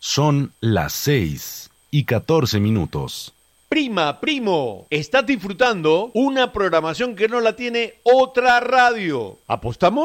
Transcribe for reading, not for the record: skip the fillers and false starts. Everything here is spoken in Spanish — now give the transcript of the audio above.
Son las 6:14. Prima, primo, estás disfrutando una programación que no la tiene otra radio. ¿Apostamos?